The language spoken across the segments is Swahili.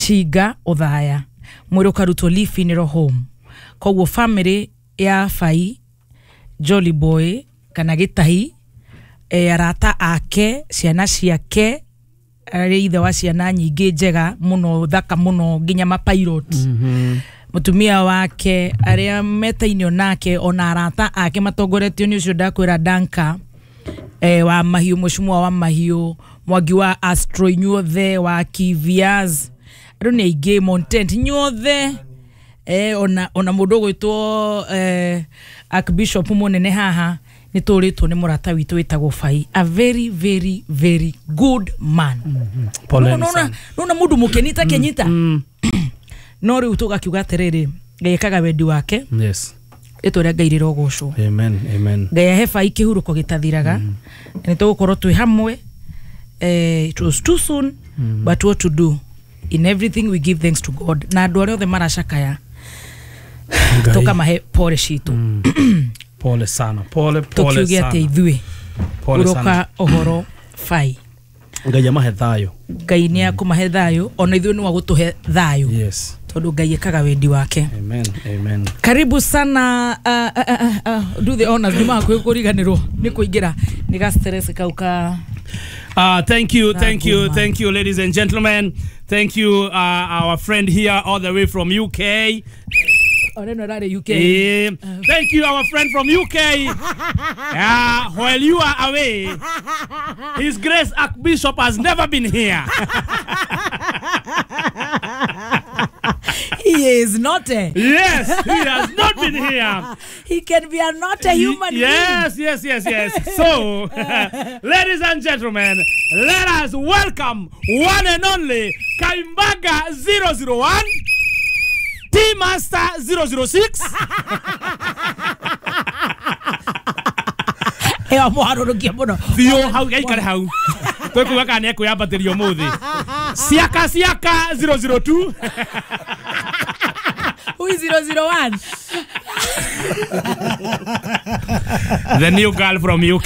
Chiga Othaya Mwiruka Rutoli Funeral Home koguo family ya Fai Jolly Boy kana Gitahi arata ake ciana ciake ari ithe wa ciana nyingi njega muno thaka muno nginya ma pilot mutumia wake aria metainio nake ona arata ake matongoretio ni ucio ndakwira Danka wa mahiu mushumwa wa mahiu Mwagi wa Astro inyuothe wa Kiviaz rune ige Montent inyuothe ona mundu gwitwo Archbishop munene haha nituritwo ni murata witu witagwo Fai, a very very very good man. Nona mundu mukenita kenyita no ri utuga kiuga terere gekaga wendi wake. Yes, itore ngairiro gocwo. Amen, amen. Ngaya he Fai kihuruko gitathiraga ni tugukorwo twi hamwe. It was too soon, but what to do? In everything we give thanks to God. Na andu aria othe maracakaya tukamahe pole shitu. Pole sana, pole tukiuge sana. Ati ithui uroka ohoro Fai. Ngai mahe thayo. Ngai ni akumahe thayo, ona ithui ni wa gutuhe thayo. Yes. Tondu Ngai ekaga wendi wake. Amen, amen. Karibu sana do the honors ndima kwikuriganirwo ni kuingira ni ga stress kauka. Thank you, ladies and gentlemen. Thank you, our friend here all the way from UK. UK. Thank you, our friend from UK. While you are away, His Grace Archbishop has never been here. He is not a... Yes, he has not been here. He can be not a human being. Yes. So, ladies and gentlemen, let us welcome one and only Kaimbaga 001, T-Master 006. Ewa mwarurukia muno. Thio hau gaikare hau. Kwekuga kana ekuya battery omuthi. Siaka 002. Who is 001? The new girl from UK.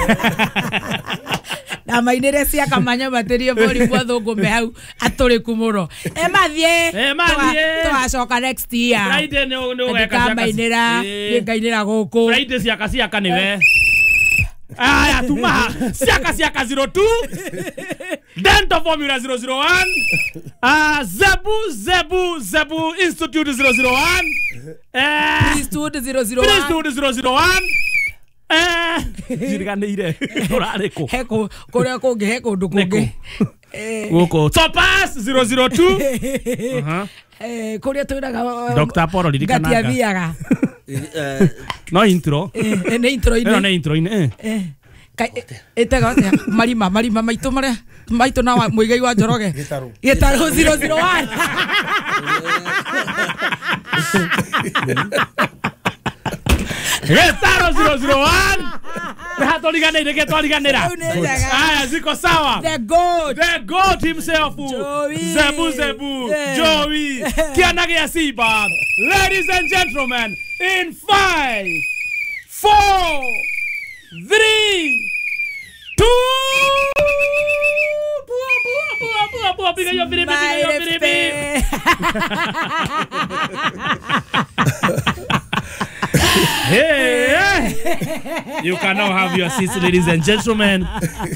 Na mainire Siaka manya battery bori bwa thungumbe hau aturi kumuro. Emathie. Twacoka next year. Friday no weka mainira, ngainira guku. Friday Siaka niwe. Aya tuma Siaka 02. Dental Formula 001. Zebu Institute 001. Priesthood 001. Jiriganire urareko. Heko korea konge heko ndukunge. Uko Topaz 002. Korea twiraga Dr. Poro lirikananga. Ngatiathiaga. No intro. Ne intro ine. No intro ine. Etega marima maitu mare maitu na muigai wa Njoroge gitaru 001. Gitaru 001. Hatoliganira getoliganira. Aya ziko sawa. The God himself. Zebu. Joey. Kianage ya Siba. Ladies and gentlemen, in 5, 4, 3, 2. Hey. You can now have your seats, ladies and gentlemen.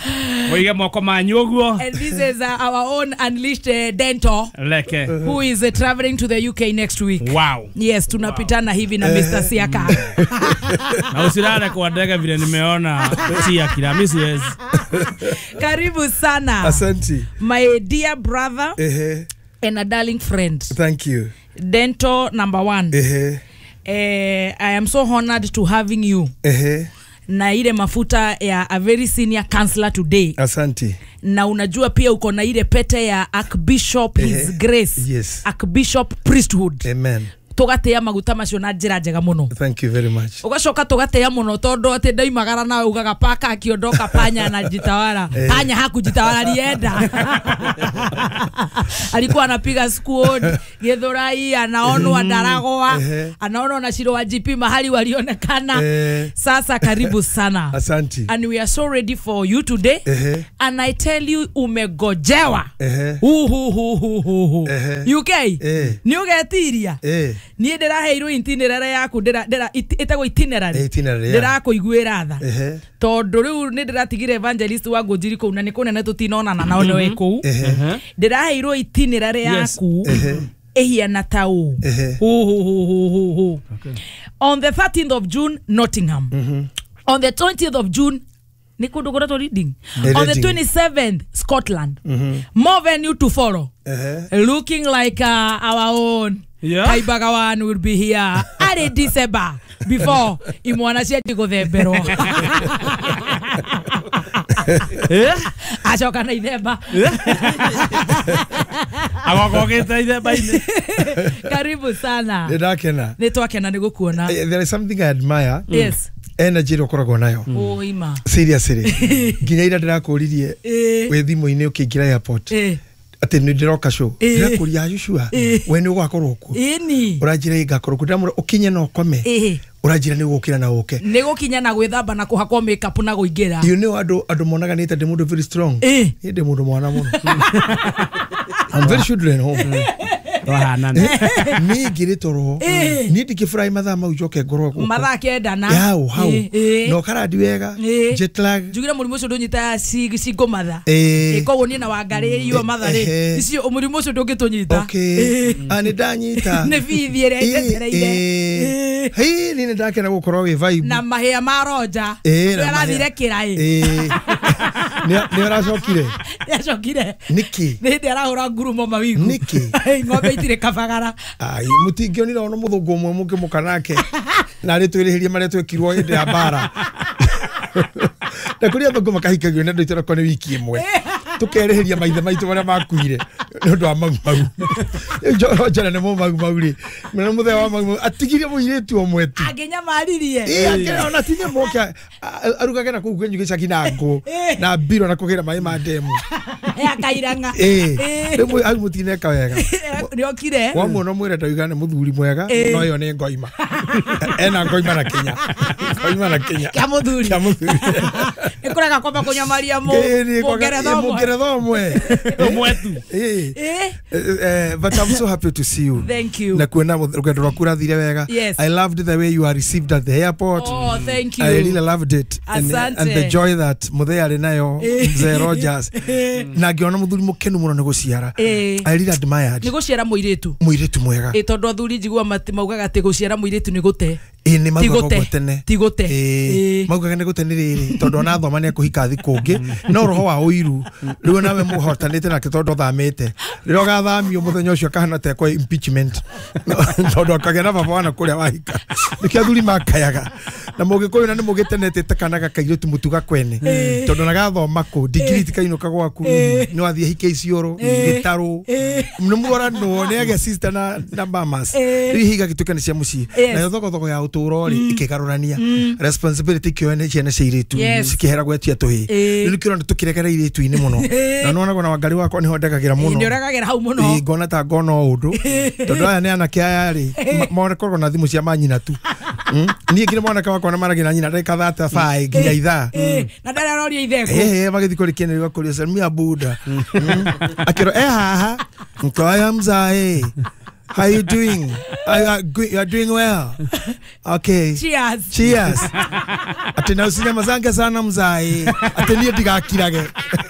And this is our own Unleashed Dental, who is traveling to the UK next week. Wow. Yes, tunapitana hivi na Mr. Siaka. Na usirane kwa ndege vile nimeona Siaka Mrs. Karibu sana. Asante. My dear brother and a darling friend. Thank you. Dental number 1. I am so honored to having you. Na ile mafuta ya a very senior counselor today. Asante. Na unajua pia uko na ile pete ya Archbishop His Grace. Yes. Archbishop Priesthood. Amen. tugateya maguta macio na njira njega muno. Thank you very much. Ugacoka tugateya muno tondu ati ndaimagara na ugaga paka akiondoka panya na jitawala. Panya hakujitawala lienda. Alikuwa anapiga squad Githurai, anaonwa Ndaragoa, anaonwa na Shiro wa GP mahali walionekana. Sasa karibu sana. Asante. And we are so ready for you today. And I tell you umegojewa. UK ni ugetiria ni ndiraheirwo itinerary yaku itagwo itinerary ndirakuiguira tha tondu riu ni ndiratigire evangelist wa Ngojiri kuu na ni kunene tutinonana na one we kuu ndiraheirwo itinerary yaku ehiana tau on the 13th of June Nottingham, on the 20th of June Nikudu Gorato reading. On the 27th, Scotland. More venue to follow. Looking like our own. Kaibagawan will be here at December before Imwana Sheti go there. Pero Ashoka na ideba. Awakogeta ideba ine. Karibu sana. Nedakena. Netwakena nigukuona. There is something I admire. Yes. Energy rokoragwo nayo. Oh ima. Seriously. Nginya ira ndirakuririe we thimu-ini ukiingira airport. Ati ni ndiroka show. Ndirakuria Joshua. We ni ugakorwo ku. Ini. Uranjira igakorwo ku ndamura ukinye no kome. Uranjira ni gukira na uke. Ni gukinya na gwithamba na kuhakwo makeup na guingira. You know adu monaga ni ndi mundu very strong. Ndi mundu mwana muno. I'm very children home. Ni giritoro ni ndikifurahi mathaa mau joke ngorwo guko mathaa kenda na hau no karadi wega jet lag jugira murimu ucio ndunyita sigo mathaa koguo ni na wangari iyo mathaa ri icio murimu ucio ndungitunyita ani ndanyita ni bithi ire etereire hei ni ndakena gukorwo wi vibe na mahia maroja arathire kirai ni aracokire yacokire niki ni ndarahura ngurumo mawigu niki ngombe itire kabagara ai mutingionira ono muthungu umwe mukimuka nake na ri twirihirie maria twekirwo hindi ya bara na kuria thungu makahikagio na ndoitira kwa ni wiki imwe tukereheria maithe maitu maria makuire ni undu wa mau jona ni mau ri mena muthe wa mau atigirie muiretu omwe tu agenya maririe ona tinya moka arugage na kugu nyu gicaki na ngo na biro na kugira mai ma demu akairanga rimwe au mutineka wega ni okire wa muno mwire ndauga ni muthuri mwega no yo ni ngoima ena ngoima na Kenya kya muthuri ikuraga kwamba kunyamaria mu Mugere but I'm so happy to see you. Thank you. Na kuona rugendo rwaku rathire wega. Yes. I loved the way you are received at the airport. Oh, thank you. I really loved it. And the joy that Muthe ari nayo Mzee Rogers. Na ngiona muthuri mukenu muno niguciara. I really admired. Niguciara muiretu mwega. Tondu athuri njigua maugaga ati guciara muiretu ni gute. Ni maugaga tene. Tigote. Maugaga ni gute ni riri tondu ona thoma ni kuhika thikungi no roho wa uiru riu nawe muhotanite na kitondo thamite riro gathamio muthenya ucio kahana te kwa impeachment tondu akagena baba wana kuria wahika nikia thuri makayaga na mugikuyu na ni mugitenete tekanaga kairutu mutuga kwene tondu na gathoma ku degree tikainuka gwaku ni wathie hike icioro gitaru mnumura no ne age sister na mamas riu higa gituka ni cia muci na yo thoko ya uturo ri ikigarurania responsibility kione ciana ciiritu cikihera gwetia tuhi ni kirona tukiregera iritu ini muno na nona gona wangari wakwa ni hodagagira muno ni uragagira hau muno ngona ta ngono undu tondu aya ni anake aya ri mone korwo na thimu cia manyina tu ni ngire mwana ka wakwa na maragira nyina ndeka 35 nginya itha na ndara roria itheko magithi kurikia ni wakuria Salmia Buda akiro haha mkoya mzae. How you doing? You are doing well. Okay. Cheers. Ati na usinya mazanga sana mzai. Ati niye digakirage.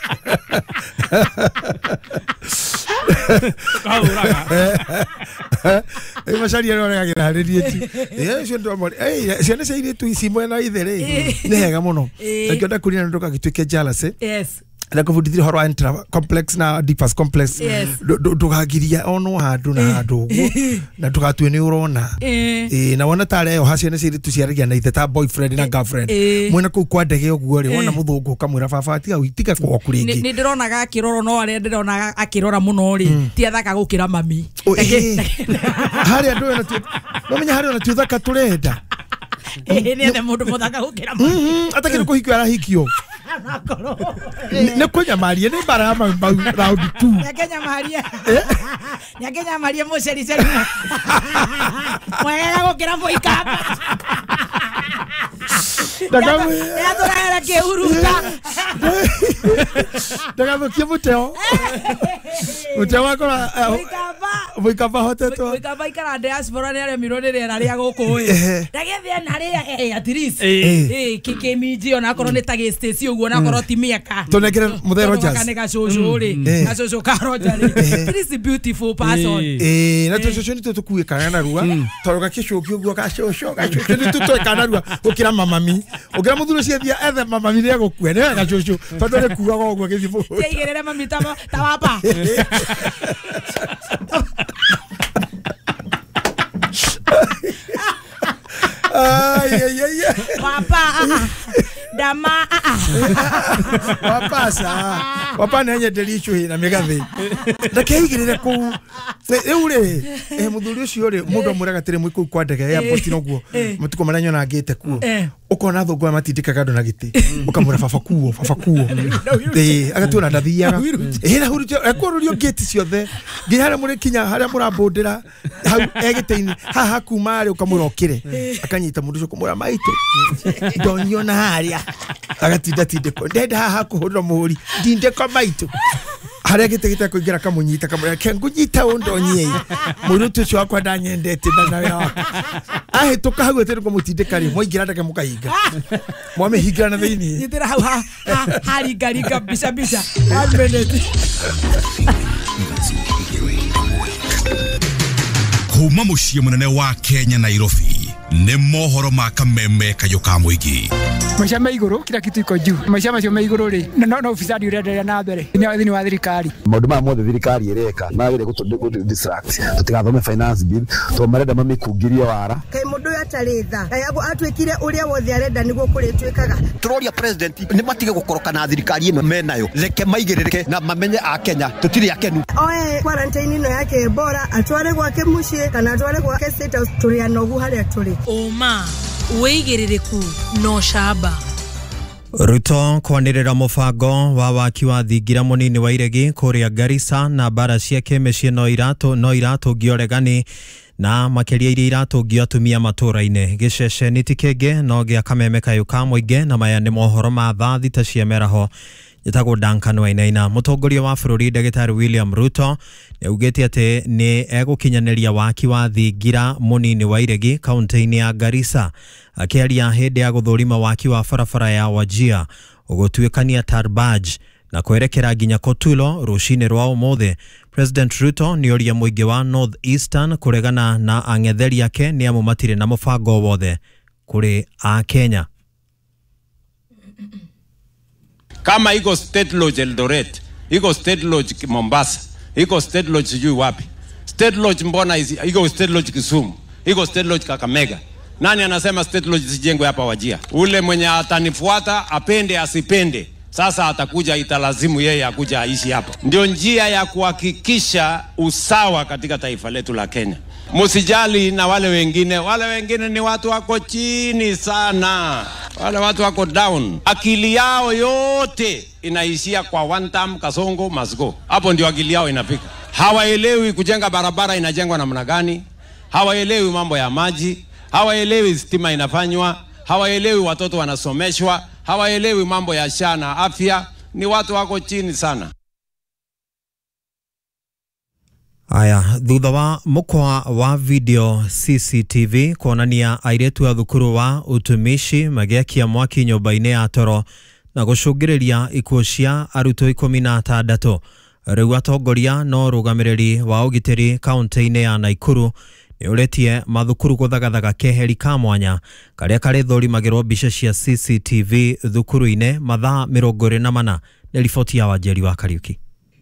Mashari yano yagira redieti. Sio ndo amori. Siana saidi tu isimwe na ithere. Nehega muno. Ngionda kurina ndoka gitwike jealous. Yes. na kuvudithira horo intra complex na deepest complex tugagiria ono handu na handu na tugatue ni urona na wona tare yo hacia ne ciri tuciaragia na iteta boyfriend na girlfriend mwena ku kwa ndege oguo ri wona muthungu kamwira baba atiga uitika kwa kuringi ni ndirona ga kiroro no ari ndirona akirora muno ri ti athaka gukira mami hari andu na tu no menya hari na tu thaka turenda ni ende mundu muthaka gukira mami atakira kuhikio arahikio ne kunya maria ne barama round 2 ya Kenya maria ya Kenya maria mo seri mwega gukira boikapa daga ya tora ke uruta daga kiemuteo utewako boikapa hoteto boikapa ikara diaspora ne ari mirone rera ria guku ndagethia na ria at least kikemiji ona korwo ni tagi station uguo na korwo ti miaka tonekere muthe Rogers kanega coco ri na coco ka Rogers this is beautiful person na coco ni tukuwe kana rua toroga kicukio uguo ka coco ni tutwe kana rua ukira mamami ukira muthuro ciethia ethe mamami ni agukue ne ga coco tondu ni kuwa goguo githibu igirere mami tawapa Papa dama papa nenye delichu na megathi ndakeigirire ku eure muthuri ucio ri mundu muraga tire mwiku kwa ndege ya airport noguo mutuko maranyo na ngite kuo ukona thungu matindika kando na giti ukamura baba kuo agatuna ndathiaga na hurutio ekururio gate ciothe nginya haria muri kinya haria murambundira hau egiteini haha kuma ari ukamurokire akanyita mundu ucio kumura maitu ndonyona haria agatinda tindeko ndenda haha kuhurira muri ndindeko maitu haria gitegita kuingira kamunyita kamura kengunyita undonyei murutu ucio akwa ndanyendete na nawe ahituka hau etere kumutindika ri moingira ndake mukahinga mwame hingira na thiini nyitira hau hari gari kabisa 1 minute kuma muciĩ munene wa Kenya Nairobi nĩ mohoro ma kameme kayo ka muingi maisha maiguru kila kitu iko juu maisha maiguru ri na ofisadi urendelea na mbere ni wa thirikari maundu ma mothe thirikari ireka magire gutu distract tutigathome finance bill to marenda mamikugiria wara kai mundu yataritha yago atwikire uria wothe arenda niguo kuritwikaga turoria president ni matige gukoroka na thirikari ino menayo reke maigirike na mamenye a Kenya tutiri akenu oe quarantine ino yake bora atware gwake mucie kana atware gwake state house turia nogu haria turi oma weigiririku no shaba Ruto kwanirira mubango wa waki wa thingira munini wa iregi kuria Garissa na bara ciake mĩciĩ no iratũngio regani na makeria iria iratũngio atumia matũra-inĩ gĩceceni ti kĩngĩ no gĩa kameme kayũ ka mũingĩ na maya nĩ mohoro ma thaa thita cia mĩaraho Yetagwo Duncan Wainaina mũtongoria wa bũrũri Ndagĩtarĩ William Ruto nĩaugĩte atĩ nĩ egũkinyanĩria waki wa thingira munini wa iregi kaunti-inĩ ya Garissa akĩaria hĩndĩ ya gũthũrima waki wa barabara ya Wajir ũgũtuĩkania Tarbaj na kwerekera nginya Kotulo rũcinĩ rwa ũmũthĩ. President Ruto nĩoria mũingĩ wa North Eastern kuregana na ang'etheri ake nĩamu matirĩ na mũbango wothe kũrĩ a Kenya. Kama iko State Lodge Eldoret, iko State Lodge Mombasa, iko State Lodge sijui wapi. State Lodge mbona iko State Lodge Kisumu, iko State Lodge Kakamega. Nani anasema State Lodge sijengwe hapa Wajir? Ule mwenye atanifuata apende asipende, sasa atakuja italazimu yeye akuja aishi hapa. Ndio njia ya kuhakikisha usawa katika taifa letu la Kenya. Musijali na wale wengine ni watu wako chini sana. Wale watu wako down. Akili yao yote inaishia kwa one term Kasongo must go. Hapo ndio akili yao inafika. Hawaelewi kujenga barabara inajengwa namna gani. Hawaelewi mambo ya maji. Hawaelewi stima inafanywa. Hawaelewi watoto wanasomeshwa. Hawaelewi mambo ya SHA na afya. Ni watu wako chini sana. Aya, thutha wa mukwa wa video CCTV kuonania airetu a thukuru wa utumishi magiakia mwaki nyumba-inĩ ya toro na gucungiriria ikuũ cia arutwo 16. Rĩu atongoria no rũgamĩrĩri wa ũgitĩri kaunti-inĩ ya Naikuru nĩũrĩtie mathukuru gũthagathaga keheri ka mwanya karĩa karĩ thũrimagĩrwo mbica cia CCTV thukuru-inĩ mathaa 24 nĩ riboti ya Wanjeri wa Kariuki.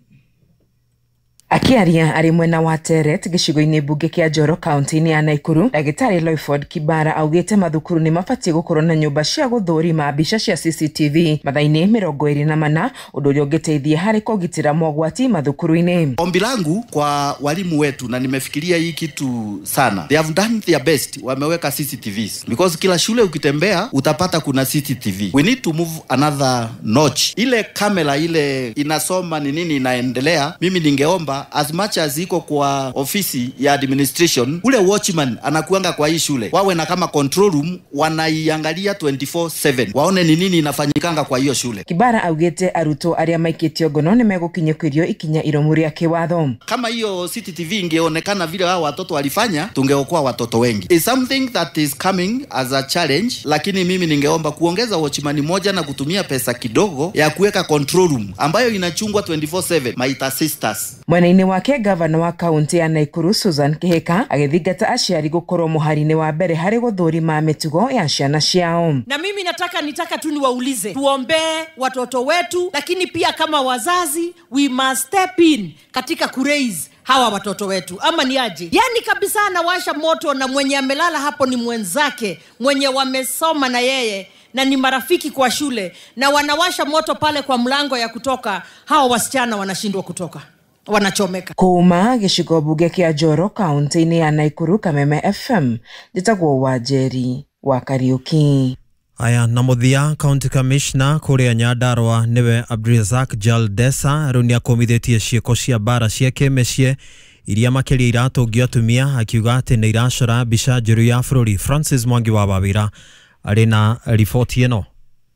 Akiaria ari mwena wa Teret gicigo-inĩ mbunge kĩa Njoro kaunti-inĩ ya Naikuru, Ndagĩtarĩ Loyford Kibara augĩte mathukuru nĩ mabatie gũkorwo na nyũmba cia gũthũrima mbica cia CCTV mathaa-inĩ 24 ũndũ ũrĩa ũngĩteithia harĩ kũgitĩra mogwati mathukuru-inĩ. Ombi langu kwa walimu wetu, na nimefikiria hii kitu sana, they have done their best, wameweka CCTVs because kila shule ukitembea utapata kuna CCTV. We need to move another notch. Ile kamera ile inasoma ni nini inaendelea, mimi ningeomba as much as iko kwa ofisi ya administration, ule watchman anakuanga kwa hii shule wawe na kama control room, wanaiangalia 24/7 waone ni nini inafanyikanga kwa hiyo shule. Kibara augete aruto aria maikitio ngono nimegukinyukirio ikinya iromu ria kiwatho. Kama hiyo CCTV ingeonekana vile hao watoto walifanya, tungeokoa watoto wengi. It's something that is coming as a challenge, lakini mimi ningeomba kuongeza watchman moja na kutumia pesa kidogo ya kuweka control room ambayo inachungwa 24/7 maita sisters. Mwena-inĩ wake gavana wa kaunti ya Naikuru Susan Kihika agithingata aciari gukorwo muhari-inĩ wa mbere harĩ gũthũrima mĩtugo ya ciana ciao. Na mimi nataka tu niwaulize, tuombee watoto wetu, lakini pia kama wazazi we must step in katika kuraise hawa watoto wetu, ama ni aje? Yani kabisa anawasha moto na mwenye amelala hapo ni mwenzake mwenye wamesoma na yeye na ni marafiki kwa shule, na wanawasha moto pale kwa mlango ya kutoka, hawa wasichana wanashindwa kutoka, wanachomeka. Kuma gicigo mbunge kĩa Njoro kaunti-inĩ ya Naikuru, Kameme FM, njĩtagwo Wanjeri wa Kariuki. Aya, na muthia county commissioner kuria Nyandarua niwe Abdulrazak Jaldesa rĩu nĩakomithitie ciĩko cia bara cia kĩmĩciĩ iria makĩria iratũngio atumia, akiuga atĩ nĩ iracora mbica njũru ya bũrũri. Francis Mwangi wa Wawira arĩ na riboti ĩno.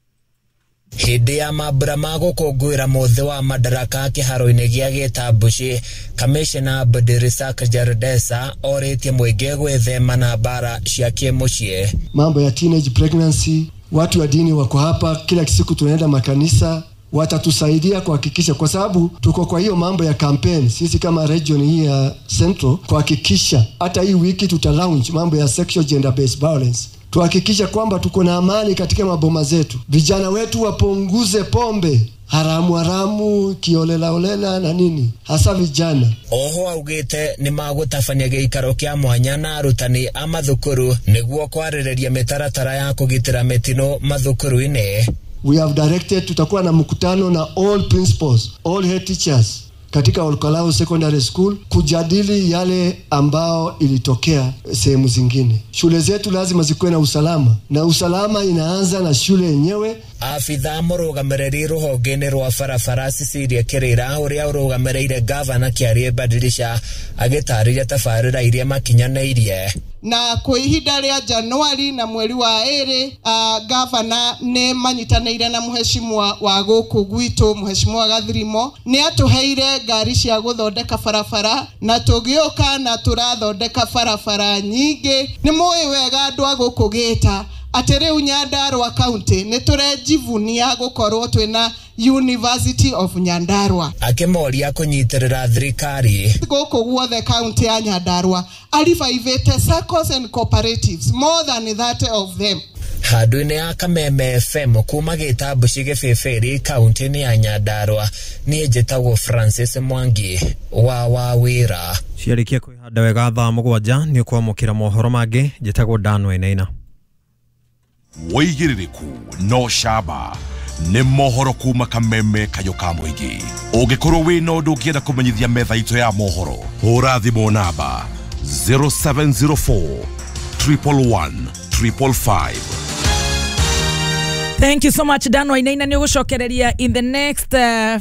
Hindi ya mambura ma gũkũngũĩra mũthĩ wa Madaraka kĩharo-inĩ gĩa Gĩtambũci, Commissioner Abdulrazak Jaldesa orĩtie mũingĩ gwĩthema na bara cia kĩmũciĩ. Mambo ya teenage pregnancy, watu wa dini wako hapa, kila siku tunaenda makanisa, watatusaidia kuhakikisha, kwa sababu tuko kwa hiyo mambo ya campaign sisi kama region hii ya Central, kuhakikisha hata hii wiki tutalaunch mambo ya sexual gender based violence. Tuhakikisha kwamba tuko na amani katika maboma zetu. Vijana wetu wapunguze pombe haramu kiolela na nini, hasa vijana. Oho augite ni magũtabania gĩikaro kĩa mwanya na arutani a mathukuru nĩguo kwarĩrĩria mĩtaratara ya kũgitĩra mĩtino mathukuru-inĩ. We have directed, tutakuwa na mkutano na all principals, all head teachers katika Olkalau Secondary School kujadili yale ambao ilitokea sehemu zingine. Shule zetu lazima zikuwe na usalama, na usalama inaanza na shule yenyewe. Afitha mũrũgamĩrĩri rũhonge-inĩ rwa barabara Cecilia Kĩrĩra ũrĩa ũrũgamĩrĩire gavana Kĩarĩ Badilisha agĩtarĩria tabarĩra iria makinyanĩirie. Na kwa ihinda rĩa Januari na mweri wa ĩrĩ, gavana nĩ manyitanĩire na mũheshimiwa wa gũkũ gwitũ mũheshimiwa Gathirimo nĩ atũheire ngari cia gũthondeka barabara, na tũgĩũka na tũrathondeka barabara nyingĩ. Nĩ mũĩ wega andũ a gũkũ Gĩta atĩ rĩu Nyandarua County nĩ tũrejivunia gũkorwo twĩna University of Nyandarua. Akĩmoria kũnyitĩrĩra thirikari gũkũ guothe county ya Nyandarua alivaivĩte SACCOs and cooperatives, more than 30 of them. Handũ-inĩ ya Kameme FM kuma Gĩtambũci Gĩbĩbĩri kaunti-inĩ ya Nyandarua, niĩ njĩtagwo Francis Mwangi wa Wawira. Ciarĩkia kwĩhanda wega thaa 7 nĩ ũkwamũkĩra mohoro mangĩ. Njĩtagwo Dan Wainaina. Wĩigĩrĩrĩku no camba nĩ mohoro kuma Kameme kayo ka mũingĩ. Ũngĩkorwo wĩna ũndũ ũngĩenda kũmenyithia metha itũ ya mohoro, hũra thimũ namba 0704 111 555. Thank you so much, Dan Wainaina. Nĩ ũgũcokereria in the next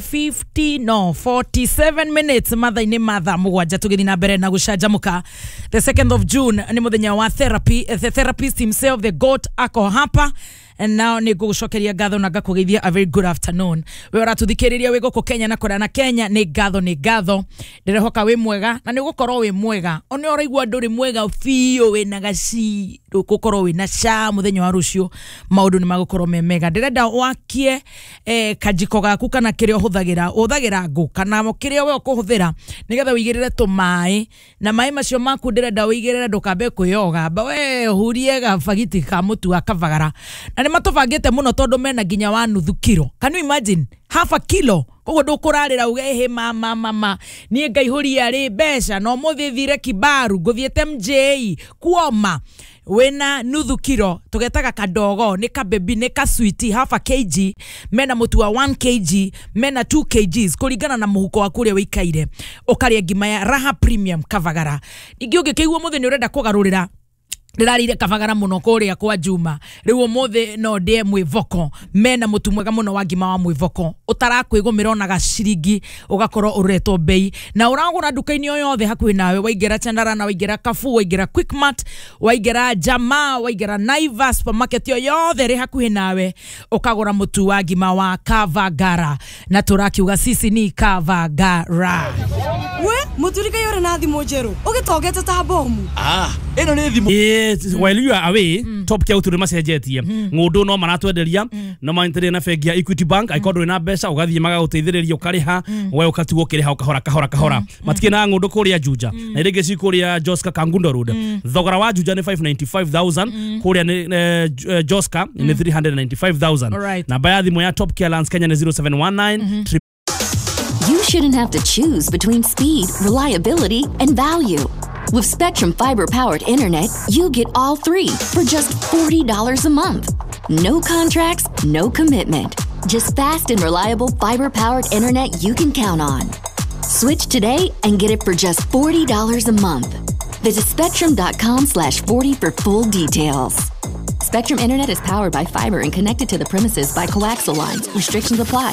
47 minutes mathaa-inĩ mathaa 7 tũgĩthiĩ na mbere na gũcanjamũka. The 2nd of June nĩ mũthenya wa therapy. The therapist himself, the goat, ako hapa. And now nĩ ngũgũcokeria ngatho na ngakũgeithia a very good afternoon. We ũratũthikĩrĩria wĩ gũkũ Kenya na kũrĩa na Kenya, nĩ ngatho. Ndĩrehoka wĩ mwega na nĩ ũgũkorwo wĩ mwega. Ona ũraigua ndũrĩ mwega biũ wĩna gaci gukorwo wina sha muthenya wa rucio maundu ni magukorwo memega ndirenda wakie kajiko gaku kana kirio huthagira ngu kana kirio we ukuhuthira nigetha wigirire tumai na mai macio maku ndirenda wigirire ndukambe kuyoga ba we hurie gabagiti ka mutu akavagara na ni matubangite muno tondu mena nginya wa nuthu kilo. Can you imagine half a kilo? Kogo ndukurarira uge mama nie ngaihuria ri besha no muthithire Kibaru nguthiete MJ kuoma wena nuthu kilo tugetaga kadogo ni ka baby ni ka sweetie half a kg mena mutu wa 1 kg mena 2 kgs kuringana na muhuko wa kuria wikaire ukaria ngima ya Raha Premium Kavagara ingi ungikeigua muthe ni urenda kugarurira ndirarire kavagara muno kuria kwa Juma riu muthe no ndie mwivoko mena mutu mwega muno wa ngima wa mwivoko utarakwigumira ona gaciringi ugakorwo uretwo bei na uragura nduka-ini yothe hakuhi nawe waingera Chandarana waingera Kafu waingera Quickmart waingera Jamaa waingera Naivas supermarket yothe ri hakuhi nawe ukagura mutu wa ngima wa Kavagara na turakiuga sisi ni Kavagara we muturika yore na thimu njeru ugitogete ta bomu eno ni thimu while you are away top kia utu macenjetie ngundu no maratwenderia no maintere na bengi ya Equity Bank aikorwo na mbeca ugathie maga guteithiriria ukariha we ukatugo kiriha kahora matike na ngundu kuria Juja na irige ci kuria Joska Kangundo Road thogora wa Juja ni 595,000 kuria ni Joska ni 395,000 na baya thimu ya Top Care Lands Kenya ni 0719 You shouldn't have to choose between speed, reliability, and value. With Spectrum Fiber-powered internet, you get all three for just $40 a month. No contracts, no commitment. Just fast and reliable fiber-powered internet you can count on. Switch today and get it for just $40 a month. Visit spectrum.com/40 for full details. Spectrum Internet is powered by fiber and connected to the premises by coaxial lines. Restrictions apply.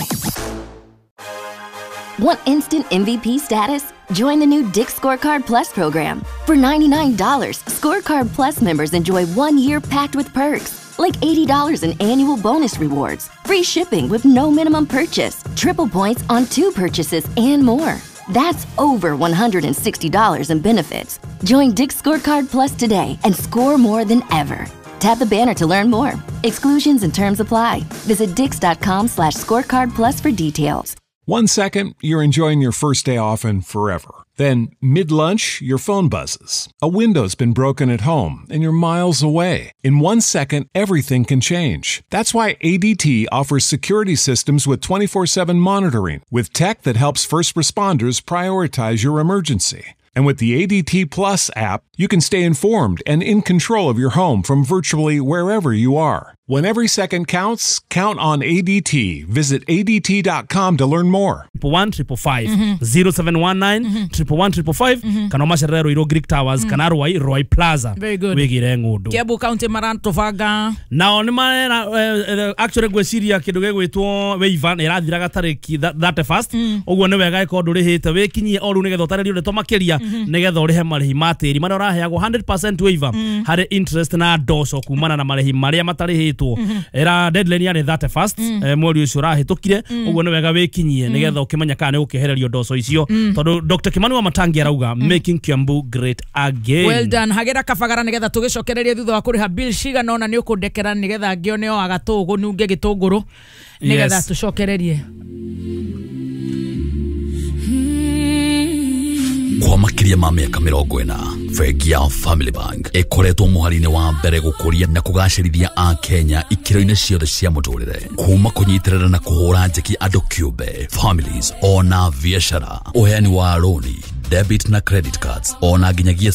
Want instant MVP status? Join the new Dick's Scorecard Plus program. For $99, Scorecard Plus members enjoy 1 year packed with perks, like $80 in annual bonus rewards, free shipping with no minimum purchase, triple points on 2 purchases, and more. That's over $160 in benefits. Join Dick's Scorecard Plus today and score more than ever. Tap the banner to learn more. Exclusions and terms apply. Visit dix.com/scorecard plus for details. 1 second, you're enjoying your first day off and forever. Then, mid-lunch, your phone buzzes. A window's been broken at home and you're miles away. In 1 second, everything can change. That's why ADT offers security systems with 24/7 monitoring, with tech that helps first responders prioritize your emergency. And with the ADT Plus app, you can stay informed and in control of your home from virtually wherever you are. When every second counts, count on ADT. Visit ADT.com to learn more. 1-555 0719 111 kana masharero iro Greek Towers kana Roy Plaza. Very good. Wigire ngudu. Kiambu County Maranto Vaga. Now ni mana actually gweciria kindu gegwitwo waiva irathiraga tariki that first. Ogwo ni wega iko nduri hite wikinyie oru nigetha utaririo ndeto makiria nigetha urihe marihi matiri mana uraheagwo 100% waiver hari interest na doso kumana na marihi maria matarihitwo era deadline ya 31st mweri ucio rahitukire ogwo ni wega wikinyie nigetha ukimenya kana ni ukihererio doso icio tondu Dr. Kimani wa Matangi arauga making Kiambu great again. Well done. Hagera Kavagara nigetha tugicokereria thutha wa kuriha bill cigana ona ni ukundekera nigetha ngione o agatugu nunge gitunguru nigetha tucokererie. Kwa makiria ma miaka 40 bengi ya Family Bank ikoretwo muhari-ini wa mbere gukuria na kugacirithia a Kenya ikiro-ini ciothe cia muturire kuma kunyitirira na kuhura njeki andu kiumbe families ona biashara uheani wa roni debit na credit cards ona nginyagia